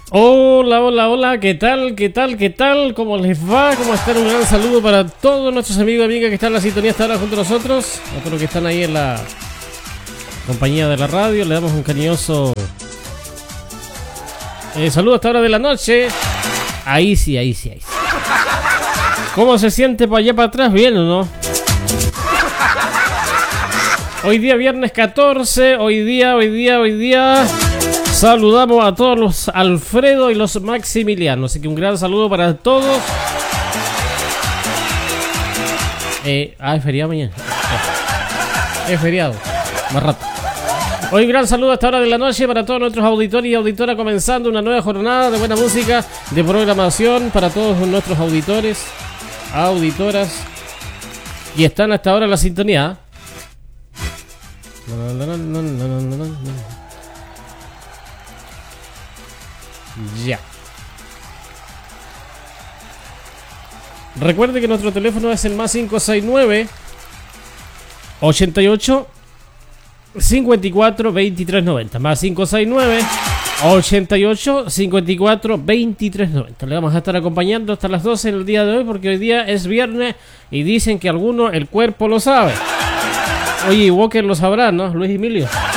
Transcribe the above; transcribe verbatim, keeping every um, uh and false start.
Hola, hola, hola, ¿qué tal? ¿Qué tal? ¿Qué tal? ¿Cómo les va? ¿Cómo están? Un gran saludo para todos nuestros amigos y amigas que están en la sintonía hasta ahora junto a nosotros, a todos los que están ahí en la compañía de la radio. Le damos un cariñoso eh, saludo hasta ahora de la noche. Ahí sí, ahí sí, ahí sí. ¿Cómo se siente para allá para atrás? ¿Bien o no? Hoy día viernes catorce, hoy día, hoy día, hoy día saludamos a todos los Alfredo y los Maximiliano. Así que un gran saludo para todos. Eh, ah, es feriado mañana. Es feriado. Más rato. Hoy un gran saludo a esta hora de la noche para todos nuestros auditores y auditoras, comenzando una nueva jornada de buena música, de programación para todos nuestros auditores, auditoras. Y están hasta ahora en la sintonía. No, no, no, no, no, no, no, no. Ya. Recuerde que nuestro teléfono es el más cinco seis nueve ochenta y ocho cincuenta y cuatro veintitrés noventa. Más cinco seis nueve ochenta y ocho cincuenta y cuatro veintitrés noventa. Le vamos a estar acompañando hasta las doce en el día de hoy, porque hoy día es viernes y dicen que algunos el cuerpo lo sabe. Oye, Walker lo sabrá, ¿no? Luis Emilio.